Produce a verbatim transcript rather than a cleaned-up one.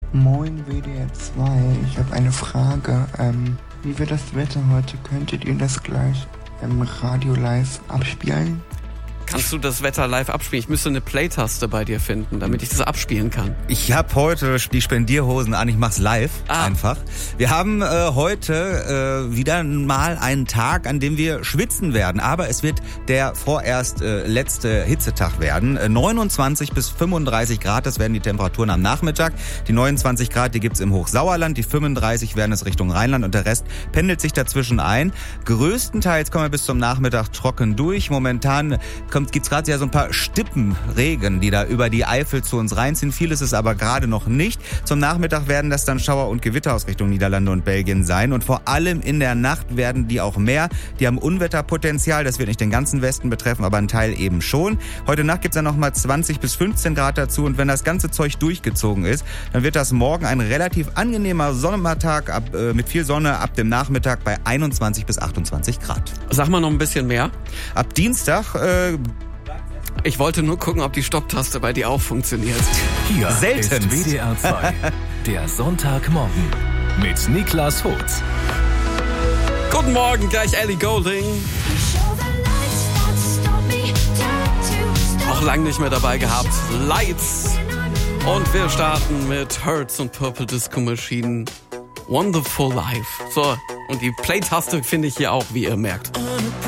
Moin W D R zwei, ich habe eine Frage. Ähm, wie wird das Wetter heute? Könntet ihr das gleich im Radio live abspielen? Kannst du das Wetter live abspielen? Ich müsste eine Play-Taste bei dir finden, damit ich das abspielen kann. Ich habe heute die Spendierhosen an, ich mach's live ah. einfach. Wir haben äh, heute äh, wieder mal einen Tag, an dem wir schwitzen werden, aber es wird der vorerst äh, letzte Hitzetag werden. Äh, neunundzwanzig bis fünfunddreißig Grad, das werden die Temperaturen am Nachmittag. Die neunundzwanzig Grad, die gibt's im Hochsauerland, die fünfunddreißig werden es Richtung Rheinland und der Rest pendelt sich dazwischen ein. Größtenteils kommen wir bis zum Nachmittag trocken durch. Momentan kommt Gibt es gerade ja so ein paar Stippenregen, die da über die Eifel zu uns reinziehen. Viel ist es aber gerade noch nicht. Zum Nachmittag werden das dann Schauer und Gewitter aus Richtung Niederlande und Belgien sein. Und vor allem in der Nacht werden die auch mehr. Die haben Unwetterpotenzial. Das wird nicht den ganzen Westen betreffen, aber einen Teil eben schon. Heute Nacht gibt es dann nochmal zwanzig bis fünfzehn Grad dazu. Und wenn das ganze Zeug durchgezogen ist, dann wird das morgen ein relativ angenehmer Sommertag ab, äh, mit viel Sonne ab dem Nachmittag bei einundzwanzig bis achtundzwanzig Grad. Sag mal noch ein bisschen mehr. Ab Dienstag... Äh, Ich wollte nur gucken, ob die Stopptaste bei dir auch funktioniert. Hier Selten. ist W D R zwei, der Sonntagmorgen mit Niklas Holz. Guten Morgen, gleich Ellie Goulding. Auch lang nicht mehr dabei gehabt. Lights. Und wir starten mit Hurts und Purple Disco Machine. Wonderful Life. So, und die Play-Taste finde ich hier auch, wie ihr merkt.